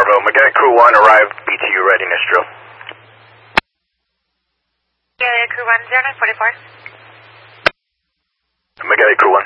Bravo, Magnetic Crew 1 arrived, BTU readiness drill. Magnetic Crew 1, 0944. Magnetic Crew 1,